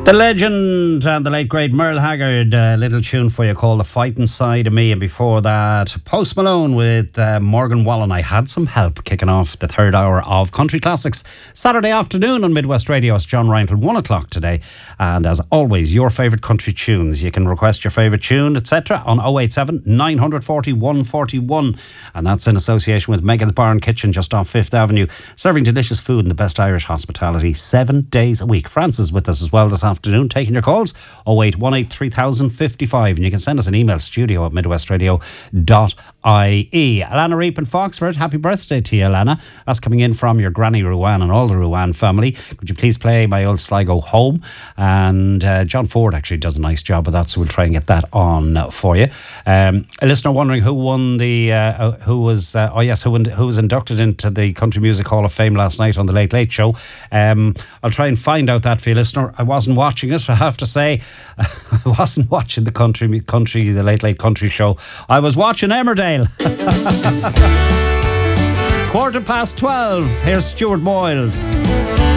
The legend and the late great Merle Haggard, a little tune for you called The Fighting Side of Me. And before that, Post Malone with Morgan Wallen. I had some help kicking off the third hour of Country Classics Saturday afternoon on Midwest Radio. It's John Ryan till 1 o'clock today. And as always, your favourite country tunes. You can request your favourite tune, etc. on 087 940 141. And that's in association with Megan's Bar and Kitchen just off 5th Avenue. Serving delicious food and the best Irish hospitality 7 days a week. Francis is with us as well this afternoon, taking your calls 0818 3055, and you can send us an email, studio@midwestradio.ie. Alana Reap in Foxford, happy birthday to you, Alana. That's coming in from your Granny Ruan and all the Ruan family. Could you please play My Old Sligo Home? And John Ford actually does a nice job of that, so we'll try and get that on for you. A listener wondering who won the who was inducted into the Country Music Hall of Fame last night on the Late Late Show. I'll try and find out that for you, listener. I wasn't watching it, I have to say. I wasn't watching the the Late Late Country Show. I was watching Emmerdale. 12:15. Here's Stuart Boyles.